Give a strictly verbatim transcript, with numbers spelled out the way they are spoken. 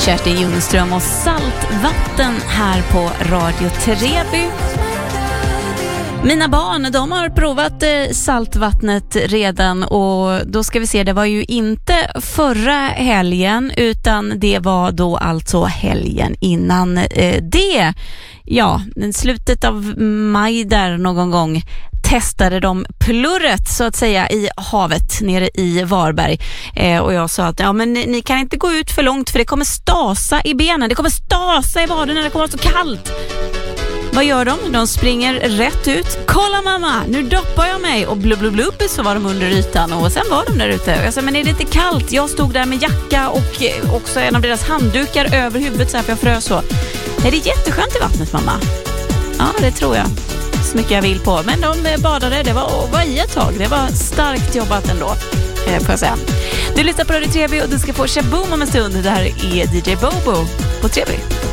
Kerstin Junström och Saltvatten här på Radio Treby. Mina barn, de har provat eh, saltvattnet redan och då ska vi se, det var ju inte förra helgen utan det var då alltså helgen innan eh, det. Ja, slutet av maj där någon gång testade de plurret så att säga i havet nere i Varberg. Eh, och jag sa att ja, men ni, ni kan inte gå ut för långt för det kommer stasa i benen, det kommer stasa i vaderna, det kommer vara så kallt. Vad gör de? De springer rätt ut. Kolla mamma, nu doppar jag mig. Och blub blub blub så var de under ytan. Och sen var de där ute. Jag sa, men är det inte kallt? Jag stod där med jacka och också en av deras handdukar över huvudet så här för jag frös så. Nej, det är jätteskönt i vattnet mamma. Ja, det tror jag. Så mycket jag vill på. Men de badade, det var, var i ett tag. Det var starkt jobbat ändå. Eh, får jag säga. Du lyssnar på Radio Treby och du ska få Shaboom om en stund. Det här är D J Bobo på Treby.